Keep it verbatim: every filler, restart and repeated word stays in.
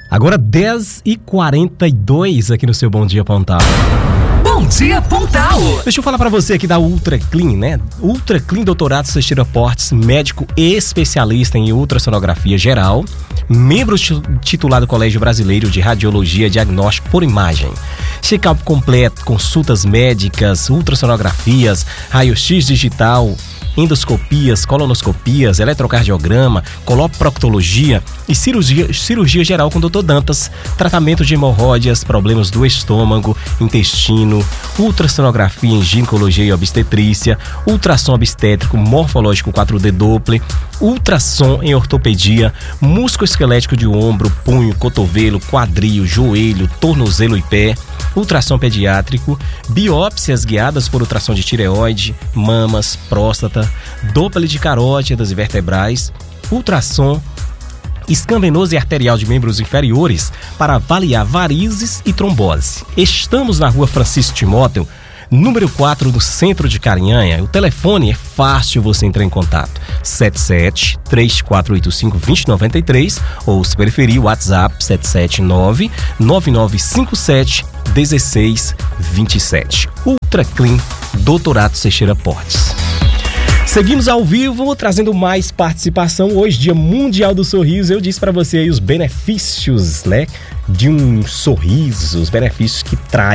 Agora dez e quarenta e dois aqui no seu Bom Dia Pontal. Bom Dia Pontal. Deixa eu falar pra você aqui da Ultra Clean, né? Ultra Clean Doutorado Teixeira Portes, médico especialista em ultrassonografia geral, membro titular do Colégio Brasileiro de Radiologia e Diagnóstico por Imagem. Check-up completo, consultas médicas, ultrassonografias, raio-x digital, endoscopias, colonoscopias, eletrocardiograma, coloproctologia e cirurgia, cirurgia geral com o doutor Dantas, tratamento de hemorroidas, problemas do estômago, intestino, ultrassonografia em ginecologia e obstetrícia, ultrassom obstétrico, morfológico quatro D Doppler, ultrassom em ortopedia, músculo-esquelético de ombro, punho, cotovelo, quadril, joelho, tornozelo e pé, ultrassom pediátrico, biópsias guiadas por ultrassom de tireoide, mamas, próstata, Doppler de carótidas e vertebrais, ultrassom scan venoso e arterial de membros inferiores para avaliar varizes e trombose. Estamos na rua Francisco Timóteo, número quatro, no centro de Carinhanha. O telefone é fácil você entrar em contato: sete sete, três quatro oito cinco, dois zero nove três ou, se preferir, o WhatsApp sete sete nove, nove nove cinco sete, um seis dois sete. Ultra Clean Doutorado Teixeira Portes. Seguimos ao vivo, trazendo mais participação. Hoje, Dia Mundial do Sorriso. Eu disse para você aí os benefícios, né, de um sorriso, os benefícios que traz